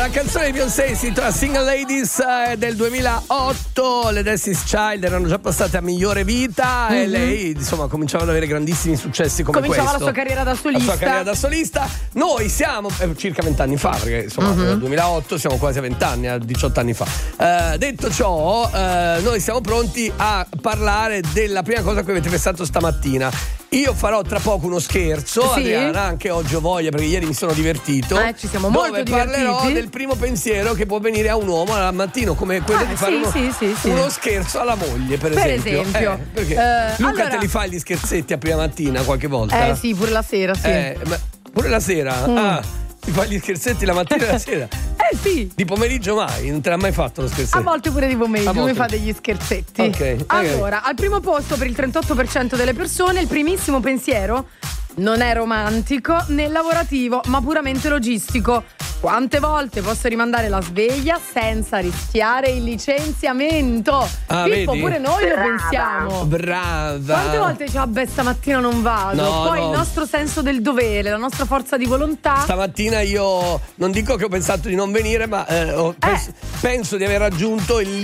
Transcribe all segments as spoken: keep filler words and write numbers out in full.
La canzone di Beyoncé si intitola Single Ladies, è del duemilaotto. Le Destiny's Child erano già passate a migliore vita, mm-hmm. e lei insomma cominciava ad avere grandissimi successi come cominciava questo. la sua carriera da solista. La sua carriera da solista. Noi siamo eh, circa vent'anni fa, perché insomma mm-hmm. nel duemilaotto siamo quasi a vent'anni, a diciotto anni fa. Eh, detto ciò, eh, noi siamo pronti a parlare della prima cosa che avete pensato stamattina. Io farò tra poco uno scherzo, sì. Adriana, anche oggi ho voglia perché ieri mi sono divertito. Eh, ci siamo molto dove divertiti. Parlerò del primo pensiero che può venire a un uomo al mattino, come quello ah, di fare sì, uno, sì, sì, sì. uno scherzo alla moglie, per, per esempio. esempio. Eh, perché uh, Luca allora... te li fai gli scherzetti a prima mattina qualche volta? Eh sì, pure la sera, sì. Eh, ma pure la sera? Mm. Ah, ti fai gli scherzetti la mattina e la sera? Eh sì. Di pomeriggio mai? Non te l'ha mai fatto lo scherzetto? A volte pure di pomeriggio mi fa degli scherzetti. Ok. Allora, okay. Al primo posto per il trentotto per cento delle persone il primissimo pensiero non è romantico né lavorativo, ma puramente logistico. Quante volte posso rimandare la sveglia senza rischiare il licenziamento? Ah, Pippo, vedi? pure noi Brava. lo pensiamo. Brava. Quante volte dici, vabbè, stamattina non vado? No, Poi no. il nostro senso del dovere, la nostra forza di volontà. Stamattina io non dico che ho pensato di non venire, ma eh, ho, eh. penso, penso di aver raggiunto il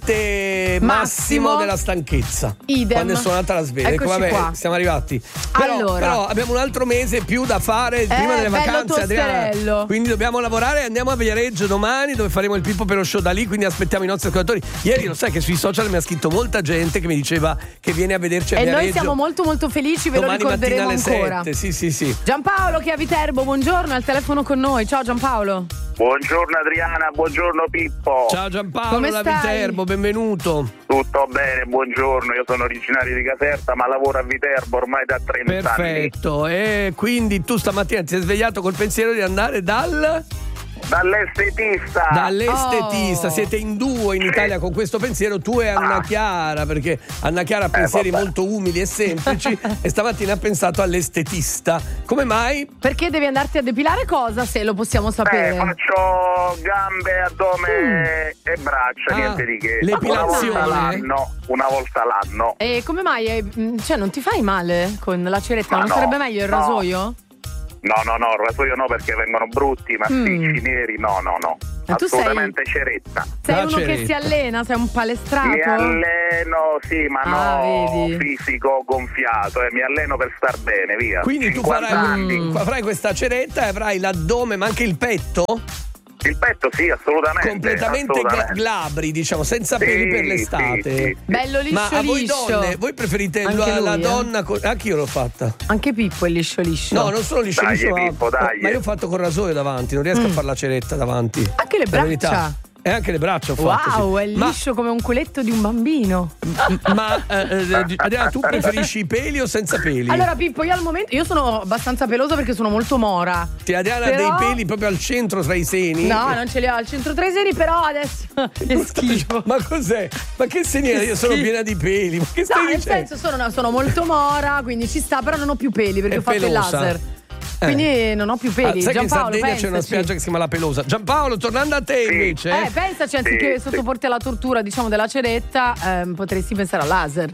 limite massimo, Massimo della stanchezza. Idem. Quando è suonata la sveglia. Eccoci Ecco, vabbè, qua. siamo arrivati. Però, Allora. però abbiamo un altro mese più da fare prima Eh, delle bello vacanze, Adriana. tosterello. Quindi dobbiamo lavorare. Andiamo a Viareggio domani, dove faremo il Pippo per lo show da lì. Quindi aspettiamo i nostri ascoltatori. Ieri lo sai che sui social mi ha scritto molta gente che mi diceva che viene a vederci a e Viareggio. noi siamo molto molto felici, ve domani lo ricorderemo mattina alle ancora. sette. Sì, sì, sì. Giampaolo che è a Viterbo, buongiorno, è al telefono con noi. Ciao Giampaolo. Buongiorno Adriana, buongiorno Pippo. Ciao Giampaolo Come da stai? Viterbo, benvenuto. Tutto bene, buongiorno. Io sono originario di Caserta, ma lavoro a Viterbo ormai da trenta anni. Perfetto, e quindi tu stamattina ti sei svegliato col pensiero di andare dal... Dall'estetista. Dall'estetista, Oh. siete in due in Italia con questo pensiero, tu e Anna Ah. Chiara, perché Anna Chiara ha pensieri vabbè. molto umili e semplici e stamattina ha pensato all'estetista. Come mai? Perché devi andarti a depilare cosa, se lo possiamo sapere? Eh, faccio gambe, addome mm. e braccia, Ah, niente di che. l'epilazione? Una volta l'anno, una volta l'anno. E come mai? eh, Cioè, non ti fai male con la ceretta? Ma non no, sarebbe meglio il no. rasoio? No, no, no, il rasoio no, perché vengono brutti, masticci Mm. neri, no, no, no. Ma tu Assolutamente ceretta. Sei La uno che ceretta. si allena? Sei un palestrato? Mi alleno, sì, ma Ah, no vedi. fisico gonfiato, eh, mi alleno per star bene, via. Quindi tu cinquanta farai, anni. farai questa ceretta e avrai l'addome ma anche il petto Il petto sì, assolutamente. completamente assolutamente. glabri, diciamo, senza Sì, peli per sì, l'estate. sì, sì. Bello liscio Ma a voi liscio. donne, voi preferite Anche la, lui, la eh. donna con... Anche io l'ho fatta. Anche Pippo è liscio liscio. No, non sono liscio Dai, liscio, ma- Pippo, dai. ma io ho fatto col rasoio davanti, non riesco a fare la ceretta davanti. Anche le La verità. braccia. E anche le braccia ho fatto. Wow, sì. è liscio come un culetto di un bambino. Ma, ma eh, eh, Adriana, tu preferisci i peli o senza peli? Allora Pippo, io al momento io sono abbastanza pelosa perché sono molto mora. Ti Adriana ha però- dei peli proprio al centro tra i seni? No, non ce li ho al centro tra i seni, però adesso è schifo. Ma cos'è? Ma che segnale? Io sono schifo. piena di peli. Ma che No, stai nel dicendo? senso sono, sono molto mora, quindi ci sta, però non ho più peli perché È ho fatto pelosa. il laser. Quindi non ho più peli. Ah, sai che in Giampaolo, Sardegna c'è una pensaci. spiaggia che si chiama La Pelosa. Giampaolo, tornando a te Sì. invece. Eh, pensaci, anziché Sì, sottoporti alla tortura, diciamo, della ceretta, ehm, potresti pensare al laser.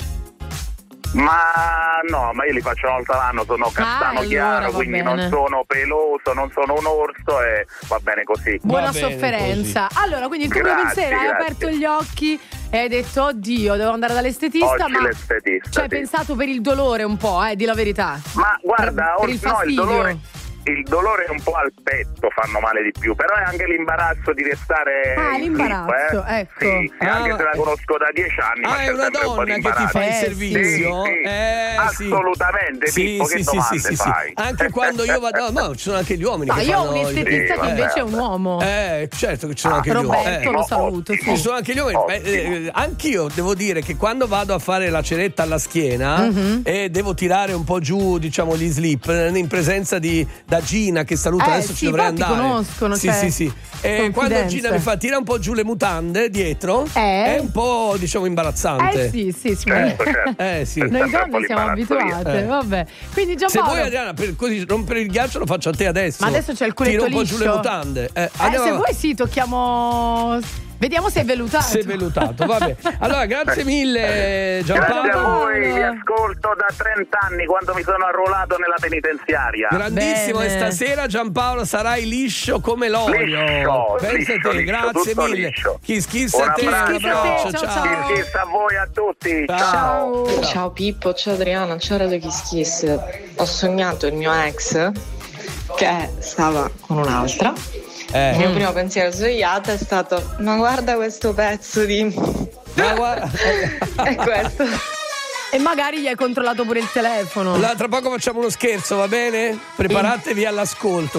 Ma no, ma io li faccio una volta l'anno, sono castano allora, chiaro, va quindi bene. non sono peloso, non sono un orso e va bene così. Buona bene sofferenza. Allora, quindi il tuo Grazie, pensiero, hai grazie. aperto gli occhi e hai detto, oddio, devo andare dall'estetista, Oggi ma l'estetista, ci hai sì. pensato per il dolore un po', eh, di la verità. Ma guarda, per or- il no, il fastidio. dolore, il dolore un po' al petto fanno male di più, però è anche l'imbarazzo di restare Ah, in l'imbarazzo, slip, eh. ecco. Sì, sì, Ah, anche se la eh. conosco da dieci anni, ma Ah, c'è è una sempre un po' di donna che ti imbarazzo. fa il Eh, servizio? sì, sì. Eh, sì. Assolutamente, Sì, Pippo, sì, che sì, domande sì, sì. fai? Anche quando io vado. No, ci sono anche gli uomini. No, che io ho fanno un i- estetista sì, che invece vabbè. è un uomo. Eh, certo che ci sono Ah, anche gli uomini. Roberto, Eh. lo saluto, ottimo. Ci sì. sono anche gli uomini. Beh, eh, anch'io devo dire che quando vado a fare la ceretta alla schiena Mhm. e devo tirare un po' giù, diciamo, gli slip eh, in presenza di da Gina che saluto, Eh, adesso sì, ci dovrei poi ti andare. conoscono, sì, cioè, sì, sì. E quando confidenze. Gina mi fa tira un po' giù le mutande dietro, Eh? è un po', diciamo, imbarazzante. Eh sì, sì, sì. Certo, certo. Eh, sì. C'è Noi sempre un po' donne siamo l'imbarazzo, via. abituate, Eh. vabbè. Quindi Se Giampaolo, vuoi, Adriana, per così rompere il ghiaccio lo faccio a te adesso. ma adesso c'è il culetto Tiro un po' liscio. giù le mutande. Eh, Eh, andiamo se avanti. vuoi sì, tocchiamo Vediamo se è velutato. Se è velutato, vabbè. Allora, grazie mille Giampaolo. Grazie a voi, vi ascolto da trenta anni quando mi sono arruolato nella penitenziaria. Grandissimo, Bene. e stasera Giampaolo sarai liscio come l'olio. Liscio, Pensa liscio, a te, liscio, grazie tutto mille. liscio. Kiss kiss Un a te, un abbraccio. abbraccio, Ciao, ciao. ciao. Kiss a voi a tutti. Ciao. Ciao. Ciao Pippo, ciao Adriana, ciao Radio Kiss Kiss. Ho sognato il mio ex che stava con un'altra. Eh. Il mio primo pensiero svegliato è stato: ma guarda questo pezzo di... Ma guarda. è questo. E magari gli hai controllato pure il telefono. Allora, tra poco facciamo uno scherzo, va bene? Preparatevi all'ascolto.